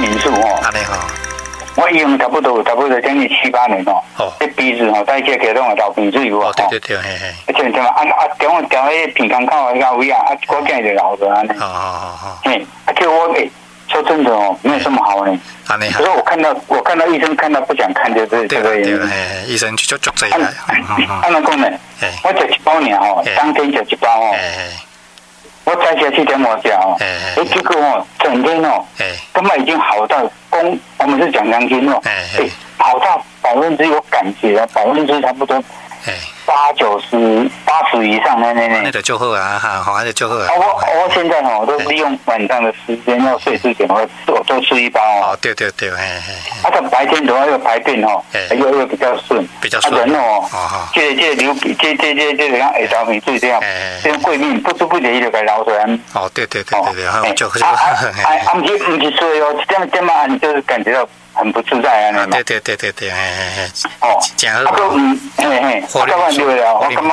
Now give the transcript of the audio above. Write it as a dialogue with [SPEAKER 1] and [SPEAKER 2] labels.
[SPEAKER 1] 民宿哦。
[SPEAKER 2] 安尼吼。
[SPEAKER 1] 我用差不多将近7、8年哦。哦。这鼻子哦，带些给弄个流鼻水有啊。
[SPEAKER 2] 对，嘿嘿。
[SPEAKER 1] 像中我调迄鼻孔口那个位啊，我见就流着安尼。
[SPEAKER 2] 好。
[SPEAKER 1] 嘿，叫我说真的哦，没有这么好呢。安尼。可是我看到医生看到不想看，就是这个原因。
[SPEAKER 2] 对，医生就这样。
[SPEAKER 1] 按怎讲呢？我吃1包尔哦，当天吃1包哦。我再下去点我吃哦，结果哦，整天哦，根本已经好到我们是讲良心哦，好到1%我感觉啊，1%差不多80以上
[SPEAKER 2] 那就就好啊，好，那就好啊。
[SPEAKER 1] 我现在哦，都利用晚上的时间要睡之前，我多吃1包哦。
[SPEAKER 2] 哦，对，
[SPEAKER 1] 到白天的话又排便哦，又比较顺。人哦，这流鼻，这像下潲鼻水这样，这样过敏，不知不觉伊就该流出来。
[SPEAKER 2] 哦，对，就
[SPEAKER 1] 不是睡哦，这么按就是感觉到很不自在啊，
[SPEAKER 2] 对，
[SPEAKER 1] 哦，
[SPEAKER 2] 真好。
[SPEAKER 1] 我感觉了，我感觉。